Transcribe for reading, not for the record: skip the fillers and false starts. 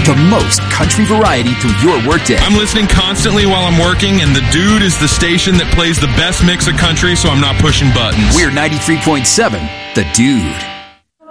the most country variety through your workday. I'm listening constantly while I'm working, and The Dude is the station that plays the best mix of country, so I'm not pushing buttons. We're 93.7, The Dude.